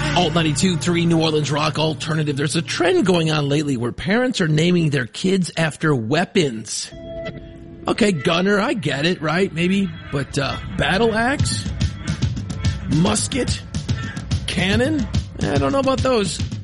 Alt 92.3 New Orleans Rock Alternative. There's a trend going on lately where parents are naming their kids after weapons. Okay, gunner, I get it, right? Maybe, but battle axe? Musket? Cannon? I don't know about those.